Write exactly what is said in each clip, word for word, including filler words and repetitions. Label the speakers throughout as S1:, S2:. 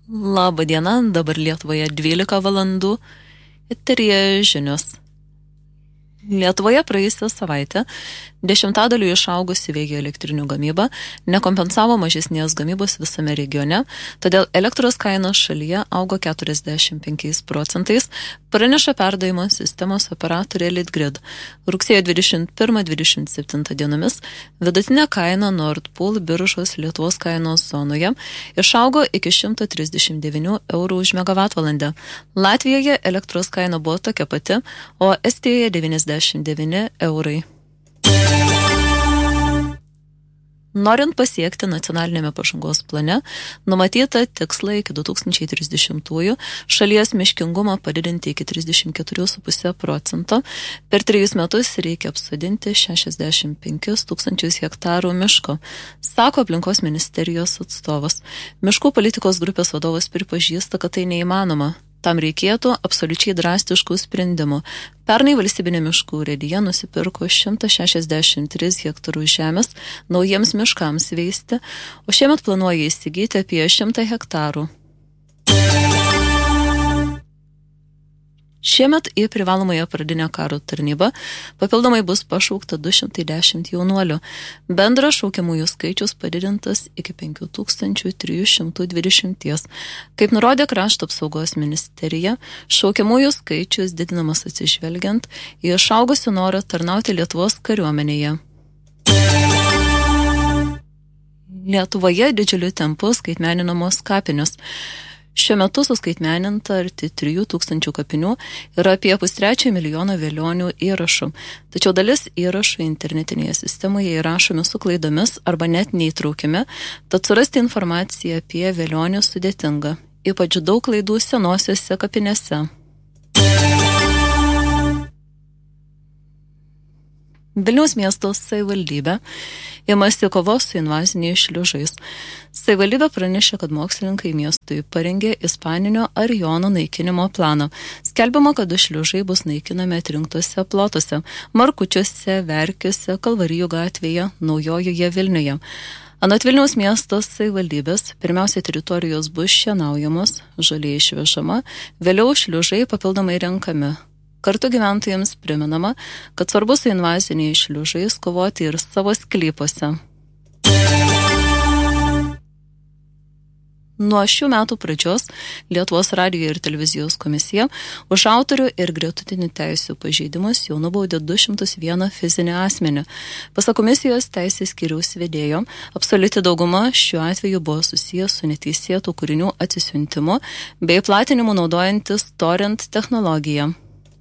S1: Labą dieną, dabar Lietuvoje dvylika valandų, eteryje žinios. Lietuvoje praėjusią savaitę dešimtadaliu išaugusi vėjo elektrinių gamyba nekompensavo mažesnės gamybos visame regione, todėl elektros kainos šalyje augo keturiasdešimt penkiais procentais, praneša perdavimo sistemos operatorė Litgrid. Rugsėjo dvidešimt pirmą dvidešimt septintą dienomis vidutinė kaina Nord Pool biržos Lietuvos kainos zonoje išaugo iki šimto trisdešimt devynių eurų už megavatvalandę. Latvijoje elektros kaina buvo tokia pati, o Estijoje devyniasdešimt devyni eurai. Norint pasiekti nacionalinėme pažangos plane, numatyta tikslą iki du tūkstančiai trisdešimtųjų šalies miškingumą padidinti iki trisdešimt keturi ir pusė procento. Per trejus metus reikia apsodinti šešiasdešimt penkis tūkstančius hektarų miško, sako aplinkos ministerijos atstovas. Miškų politikos grupės vadovas pripažįsta, kad tai neįmanoma. Tam reikėtų absoliučiai drastiškų sprendimų. Pernai valstybinė miškų urėdija nusipirko šimtą šešiasdešimt tris hektarų žemės naujiems miškams veisti, o šiemet planuoja įsigyti apie šimtą hektarų. Šiemet į privalomąją pradinę karo tarnybą papildomai bus pašaukta du šimtai dešimt jaunuolių. Bendras šaukiamųjų skaičius padidintas iki penkių tūkstančių trijų šimtų dvidešimt. Kaip nurodė Krašto apsaugos ministerija, šaukiamųjų skaičius didinamas atsižvelgiant į išaugusių norą tarnauti Lietuvos kariuomenėje. Lietuvoje didžiuliu tempu skaitmeninamos kapinės. Šiuo metu suskaitmeninta arti trijų tūkstančių kapinių ir apie pustrečio milijono velionių įrašų. Tačiau dalis įrašų internetinėje sistemoje įrašomi su klaidomis arba net neįtraukiami, tad surasti informaciją apie velionį sudėtinga, ypač daug klaidų senosiose kapinėse. Vilniaus miesto savivaldybė imasi kovos su invaziniais šliužais. Savivaldybė pranešė, kad mokslininkai miestui parengė ispaninio arijono naikinimo planą. Skelbiama, kad du šliužai bus naikinami atrinktose plotuose – Markučiuose, Verkiuose, Kalvarijų gatvėje, Naujojoje Vilniuje. Anot Vilniaus miesto savivaldybės, pirmiausia teritorijos bus šienaujamos, žaliai išvežama, vėliau šliužai papildomai renkami. Kartu gyventojams priminama, kad svarbu su invaziniais šliužais kovoti ir savo sklypuose. Nuo šių metų pradžios Lietuvos radijo ir televizijos komisija už autorių ir gretutinių teisių pažeidimus jau nubaudė du šimtus vieną fizinį asmenį. Pasak komisijos teisės skyriaus vedėjo, absoliuti dauguma šiuo atveju buvo susijęs su neteisėtų kūrinių atsisiuntimu bei platinimu naudojantis torrent technologiją.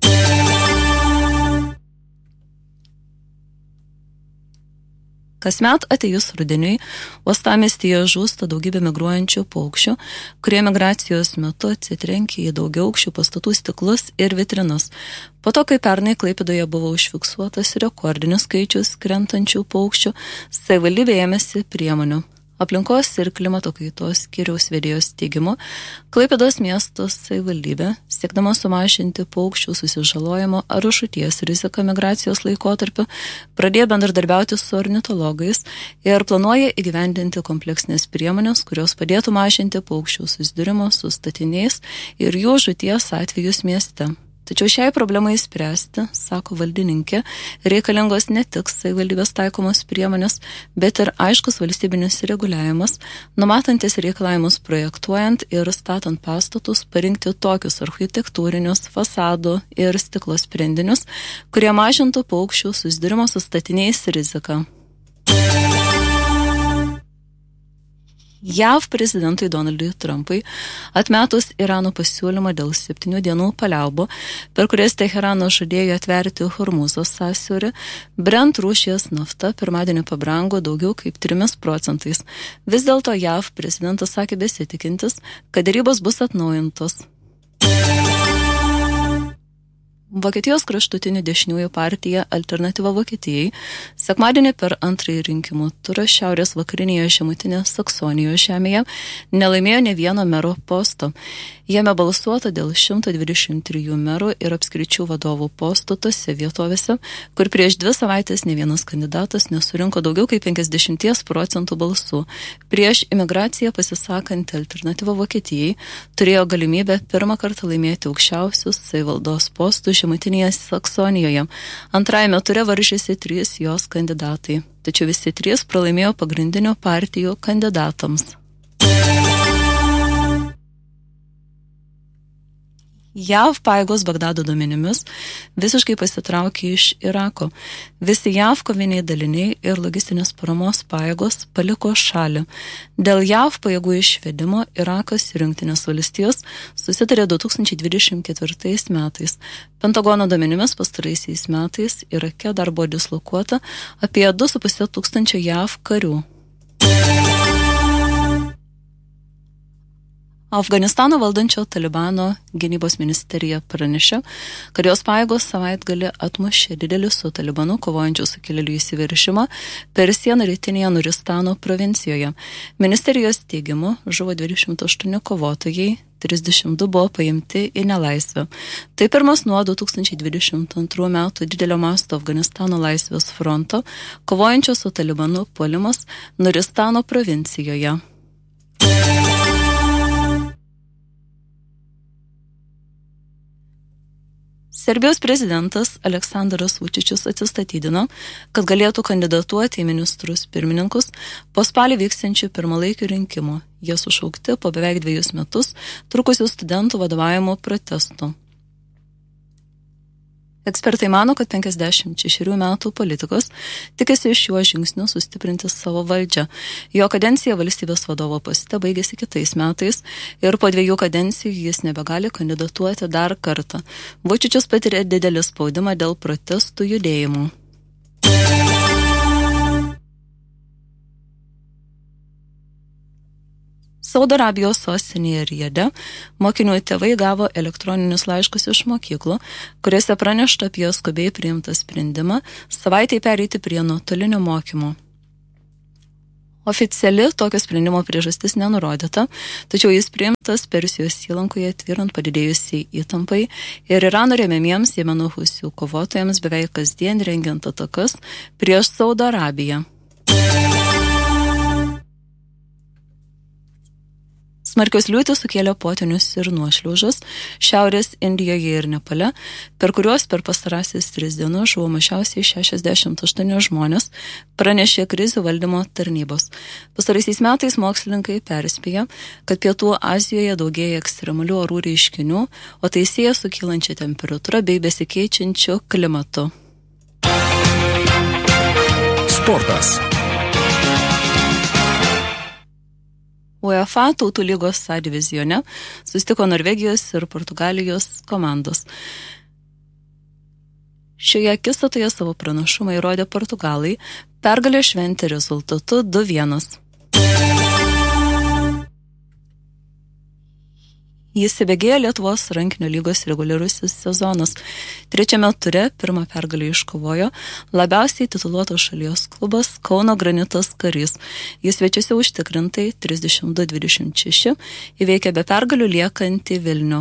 S1: Kasmet atėjus rudeniui, uostamiestyje žūsta daugybė migruojančių paukščių, kurie migracijos metu atsitrenkia į daugiaaukščių pastatų stiklus ir vitrinas. Po to, kai pernai Klaipėdoje buvo užfiksuotas rekordinis skaičius krentančių paukščių, savivaldybė ėmėsi priemonių. Aplinkos ir klimato kaitos skyriaus vedėjos teigimu, Klaipėdos miesto savivaldybė, siekdama sumažinti paukščių susižalojimo ar žūties riziką migracijos laikotarpiu, pradėjo bendradarbiauti su ornitologais ir planuoja įgyvendinti kompleksinės priemonės, kurios padėtų mažinti paukščių susidūrimo su statiniais ir jų žūties atvejus mieste. Tačiau šiai problemai spręsti, sako valdininkė, reikalingos ne tik savivaldybės taikomos priemonės, bet ir aiškus valstybinis reguliavimas, numatantis reikalavimus projektuojant ir statant pastatus, parinkti tokius architektūrinius, fasadų ir stiklo sprendinius, kurie mažintų paukščių susidūrimo su statiniais riziką. J A V prezidentui Donaldui Trumpui atmetus Irano pasiūlymą dėl septynių dienų paliaubų, per kurias Teheranas žadėjo atverti Hormuzo sąsiaurį, Brent rūšies nafta pirmadienį pabrango daugiau kaip trimis procentais. Vis dėlto J A V prezidentas sakė besitikintis, kad derybos bus atnaujintos. Vokietijos kraštutinių dešiniųjų partija Alternatyva Vokietijai sekmadienį per antrąjį rinkimų turą šiaurės vakarinėje žemutinės Saksonijos žemėje nelaimėjo ne vieno mero posto. Jame balsuota dėl šimto dvidešimt trijų merų ir apskričių vadovų postų tose vietovėse, kur prieš dvi savaitės ne vienas kandidatas nesurinko daugiau kaip penkiasdešimt procentų balsų. Prieš imigraciją pasisakanti Alternatyva Vokietijai turėjo galimybę pirmą kartą laimėti aukščiausius savivaldos postus žemutinėje Saksonijoje. Antrajame ture varžėsi trys jos kandidatai, tačiau visi trys pralaimėjo pagrindinių partijų kandidatams. J A V pajėgos Bagdado duomenimis visiškai pasitraukė iš Irako. Visi J A V koviniai daliniai ir logistinės paramos pajėgos paliko šalį. Dėl J A V pajėgų išvedimo Irakas ir Jungtinės valstijos susitarė du tūkstančiai dvidešimt ketvirtais metais. Pentagono duomenimis pastaraisiais metais Irake dar buvo dislokuota apie du su puse tūkstančio J A V karių. Afganistano valdančio Talibano gynybos ministerija pranešė, kad jos pajėgos savaitgalį atmušė didelį su Talibanu kovojančių sukilėlių įsiveržimą per sieną rytinėje Nuristano provincijoje. Ministerijos teigimu žuvo dvidešimt aštuoni kovotojai, trisdešimt du buvo paimti į nelaisvę. Tai pirmas nuo du tūkstančiai dvidešimt antrų metų didelio masto Afganistano laisvės fronto kovojančio su Talibanu puolimas Nuristano provincijoje. Serbijos prezidentas Aleksandras Vučičius atsistatydino, kad galėtų kandidatuoti į ministrus pirmininkus po spalį vyksiančių pirmalaikių rinkimų. Jie sušaukti po beveik dviejus metus trukusių studentų vadovavimo protestų. Ekspertai mano, kad penkiasdešimt šešerių metų politikas tikisi iš šiuo žingsniu sustiprinti savo valdžią. Jo kadencija valstybės vadovo poste baigėsi kitais metais ir po dviejų kadencijų jis nebegali kandidatuoti dar kartą. Vučičius patiria didelį spaudimą dėl protestų judėjimų. Saudo Arabijos sostinėje Rijade mokinių tėvai gavo elektroninius laiškus iš mokyklų, kuriuose pranešta apie skubiai priimtą sprendimą savaitei pereiti prie nuotolinio mokymo. Oficiali tokio sprendimo priežastis nenurodyta, tačiau jis priimtas Persijos įlankoje tvyrant padidėjusiai įtampai ir Irano remiamiems Jemeno husių kovotojams beveik kasdien rengiant atakas prieš Saudo Arabiją. Smarkios liūtys sukėlė potvynius ir nuošliaužas Šiaurės Indijoje ir Nepale, per kuriuos per pastarasis tris dienas žuvo mažiausiai šešiasdešimt aštuoni žmonės, pranešė krizių valdymo tarnybos. Pastaraisiais metais mokslininkai perspėja, kad Pietų Azijoje daugėja ekstremalių orų reiškinių, o tai sieja su kylančia temperatūra bei besikeičiančiu klimatu.
S2: Sportas.
S1: UEFA Tautų lygos A divizione susitiko Norvegijos ir Portugalijos komandos. Šioje akistatoje savo pranašumą įrodė Portugalai, pergalę šventė rezultatu du vienas. Įsibėgėjo Lietuvos rankinio lygos reguliarusis sezonas. Trečiame ture pirmą pergalę iškovojo labiausiai tituluotos šalies klubas Kauno Granitas Karys. Jis svečiuose užtikrintai trisdešimt du dvidešimt šeši įveikė be pergalių liekantį Vilnių.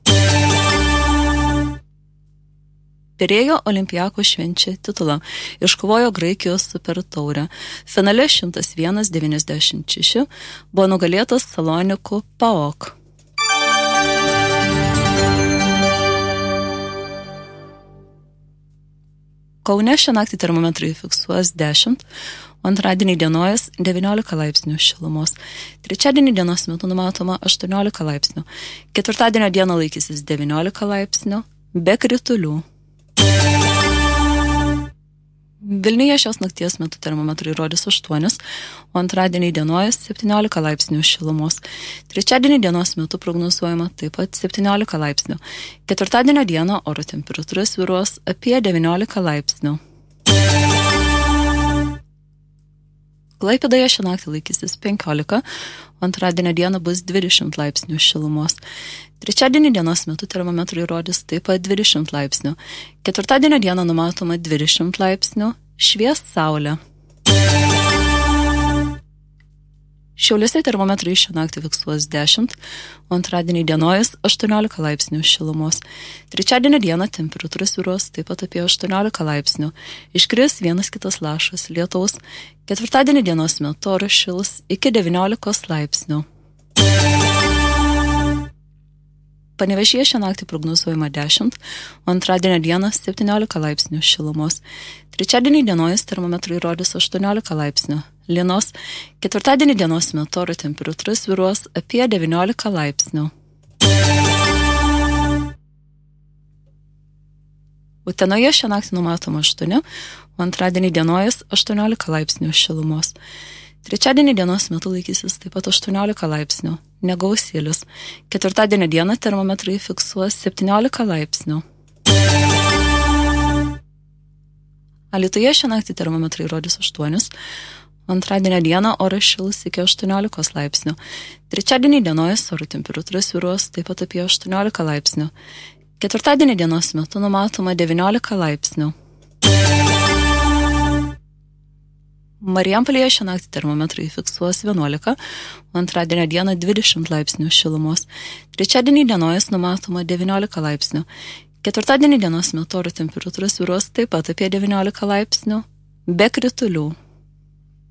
S1: Pirėjo Olimpiako švenčia titulą. Iškovojo Graikijos super taurę. Finale šimtas vienas devyniasdešimt šeši buvo nugalėtas Salonikų PAOK. Kaune šią naktį termometrai fiksuos dešimt, o antradienį dienojas devyniolika laipsnių šilumos. Trečiadienį dienos metu numatoma aštuoniolika laipsnių. Ketvirtadienio dieną laikysis devyniolika laipsnių, be kritulių. Vilniuje šios nakties metu termometrai rodys aštuonis, o antradienį dienojas septyniolika laipsnių šilumos. Trečiadienį dienos metu prognozuojama taip pat septyniolika laipsnių. Ketvirtadienio dieną oro temperatūra svyruos apie devyniolika laipsnių. Klaipėdoje šią naktį laikysis penkiolika, o antradienio dieną bus dvidešimt laipsnių šilumos. Trečiadienį dienos metu termometrai rodys taip pat dvidešimt laipsnių. Ketvirtadienio dieną numatoma dvidešimt laipsnių, švies saulė. Šiauliuose termometrai šią naktį fiksuos dešimt, o antradienį dienojus aštuoniolika laipsnių šilumos. Trečiadienio dieną temperatūra svyruos taip pat apie aštuoniolika laipsnių. Iškris vienas kitas lašas lietaus. Ketvirtadienį dienos metu oras šils iki devyniolikos laipsnių. Panevėžyje šią naktį prognozuojama dešimt, o antradienio dieną septyniolika laipsnių šilumos. Trečiadienį dienojus termometrai rodys aštuoniolika laipsnių. Linos. Ketvirtadienį dienos metu oro temperatūra svyruos apie devyniolika laipsnių. Utenoje šią naktį numatoma aštuoni, o antradienį dienojus aštuoniolika laipsnių šilumos. Trečiadienį dienos metu laikysis taip pat aštuoniolika laipsnių, negausėlis. Ketvirtadienio dieną termometrai fiksuos septyniolika laipsnių. Alytuje šią naktį termometrai rodys aštuoni, antradienio dieną oras šils iki aštuoniolikos laipsnių. Trečiadienį dienojus oro temperatūra svyruos taip pat apie aštuoniolika laipsnių. Ketvirtadienį dienos metu numatoma devyniolika laipsnių. Marijampolėje šią naktį termometrai fiksuos vienuolika, o antradienio dieną dvidešimt laipsnių šilumos. Trečiadienį dienojus numatoma devyniolika laipsnių. Ketvirtadienį dienos metu oro temperatūra svyruos taip pat apie devyniolika laipsnių, be kritulių.